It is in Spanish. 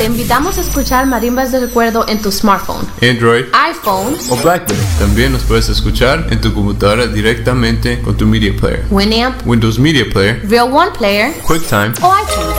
invitamos a escuchar Marimbas de Recuerdo en tu smartphone, Android iPhone o BlackBerry. También nos puedes escuchar en tu computadora directamente con tu Media Player, Winamp, Windows Media Player, Real One Player QuickTime o iTunes.